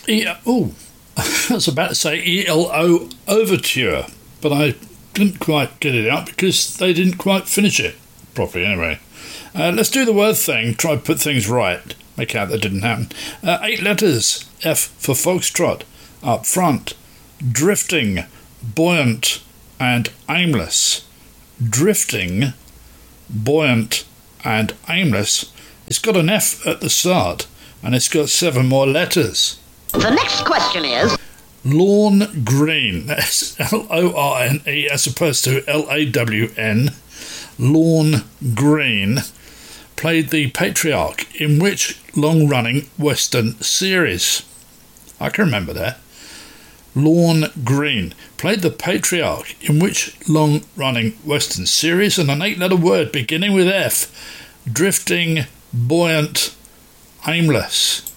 I was about to say ELO Overture, but I didn't quite get it out because they didn't quite finish it properly anyway. Let's do the word thing, try to put things right. Make out that didn't happen. 8 letters. F for foxtrot. Up front. Drifting, buoyant and aimless. Drifting, buoyant and aimless. It's got an F at the start and it's got 7 more letters. The next question is... Lorne Greene. That's Lorne as opposed to Lawn. Lorne Greene played the Patriarch in which long-running Western series? I can remember that. Lorne Greene played the Patriarch in which long-running Western series? And an 8-letter word beginning with F. Drifting, buoyant, aimless.